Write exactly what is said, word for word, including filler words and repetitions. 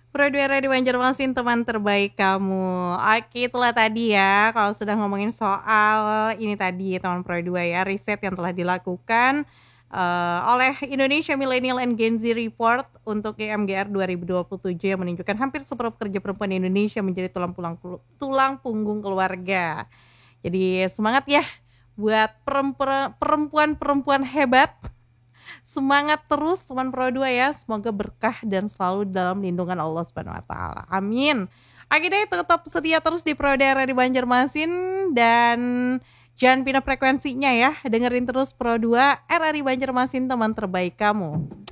Pro dua R A di Banjarmasin teman terbaik kamu. Oke, itulah tadi ya, kalau sudah ngomongin soal ini tadi teman Pro dua ya, riset yang telah dilakukan, eee, oleh Indonesia Millennial and Gen Z Report untuk I M G R dua ribu dua puluh tujuh yang menunjukkan hampir separuh pekerja perempuan di Indonesia menjadi tulang pulang pulu tulang punggung keluarga. Jadi semangat ya buat perempere perempuan-perempuan hebat, semangat terus teman Pro dua ya, semoga berkah dan selalu dalam lindungan Allah Subhanahu wa taala, amin. Oke deh tetap setia terus di Pro dua R A di Banjarmasin dan jangan pindah frekuensinya ya, dengerin terus Pro dua R A di Banjarmasin teman terbaik kamu.